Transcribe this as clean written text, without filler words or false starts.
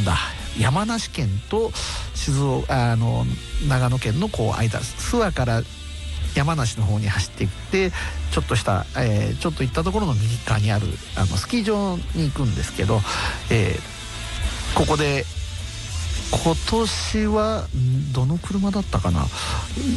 山梨県と長野県のこう間、諏訪から山梨の方に走っていって、ちょっとした、ちょっと行ったところの右側にあるスキー場に行くんですけど、ここで今年はどの車だったかな、